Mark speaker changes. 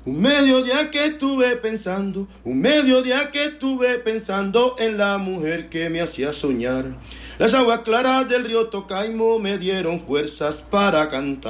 Speaker 1: Un mediodía que estuve pensando, un mediodía que estuve pensando en la mujer que me hacía soñar. Las aguas claras del río Tocaimo me dieron fuerzas para cantar.